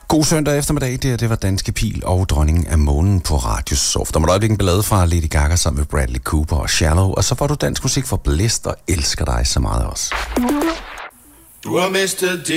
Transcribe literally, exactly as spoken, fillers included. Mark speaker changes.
Speaker 1: God søndag eftermiddag, det, det var Danske Pil og Dronningen af Månen på Radio Soft. Der var et en ballade fra Lady Gaga sammen med Bradley Cooper og Shallow, og så får du dansk musik for Blæst og Elsker dig så meget også.
Speaker 2: Du har mistet